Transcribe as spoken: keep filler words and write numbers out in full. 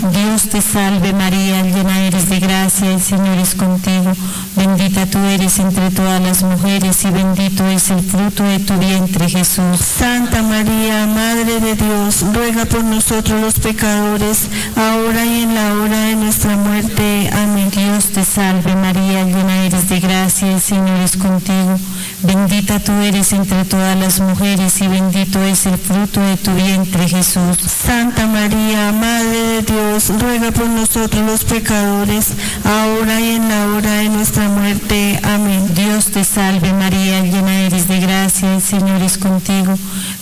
Dios te salve María, llena eres de gracia, el Señor es contigo. Bendita tú eres entre todas las mujeres y bendito es el fruto de tu vientre, Jesús. Santa María, Madre de Dios, ruega por nosotros los pecadores, ahora y en la hora de nuestra muerte. Amén. Dios te salve María, llena eres de gracia, el Señor es contigo. Bendita tú eres entre todas las mujeres y bendito es el fruto de tu vientre, Jesús. Santa María, Madre de Dios, ruega por nosotros los pecadores, ahora y en la hora de nuestra muerte. Amén. Dios te salve María, llena eres de gracia, el Señor es contigo.